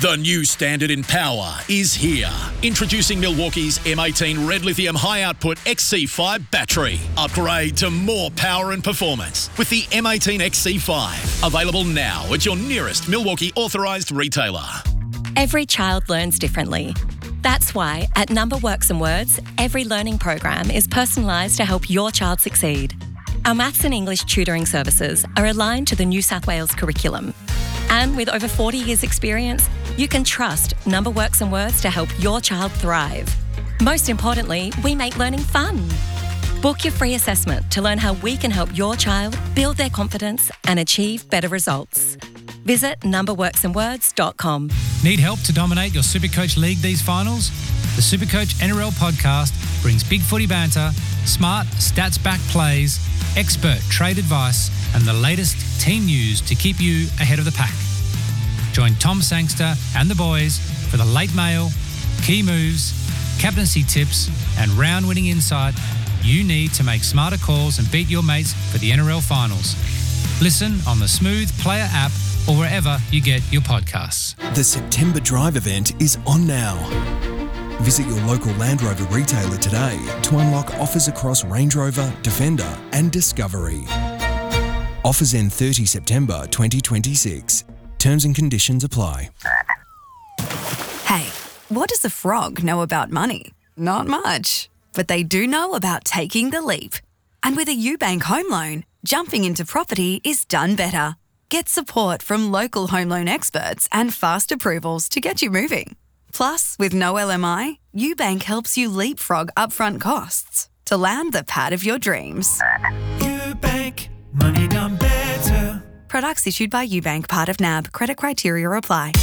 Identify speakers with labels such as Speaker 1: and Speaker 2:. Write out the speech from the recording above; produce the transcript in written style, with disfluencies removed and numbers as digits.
Speaker 1: The new standard in power is here. Introducing Milwaukee's M18 Red Lithium High Output XC5 battery. Upgrade to more power and performance with the M18 XC5. Available now at your nearest Milwaukee authorised retailer.
Speaker 2: Every child learns differently. That's why at Number Works and Words, every learning program is personalised to help your child succeed. Our maths and English tutoring services are aligned to the New South Wales curriculum. And with over 40 years' experience, you can trust Number Works and Words to help your child thrive. Most importantly, we make learning fun. Book your free assessment to learn how we can help your child build their confidence and achieve better results. Visit numberworksandwords.com.
Speaker 3: Need help to dominate your Supercoach League these finals? The Supercoach NRL podcast brings big footy banter, smart, stats-backed plays, expert trade advice, and the latest team news to keep you ahead of the pack. Join Tom Sangster and the boys for the late mail, key moves, captaincy tips, and round-winning insight you need to make smarter calls and beat your mates for the NRL finals. Listen on the Smooth Player app or wherever you get your podcasts.
Speaker 4: The September Drive event is on now. Visit your local Land Rover retailer today to unlock offers across Range Rover, Defender and Discovery. Offers end 30 September 2026. Terms and conditions apply.
Speaker 5: Hey, what does a frog know about money? Not much. But they do know about taking the leap. And with a UBank home loan, jumping into property is done better. Get support from local home loan experts and fast approvals to get you moving. Plus, with no LMI, UBank helps you leapfrog upfront costs to land the pad of your dreams.
Speaker 6: UBank, money done better.
Speaker 5: Products issued by UBank, part of NAB. Credit criteria apply.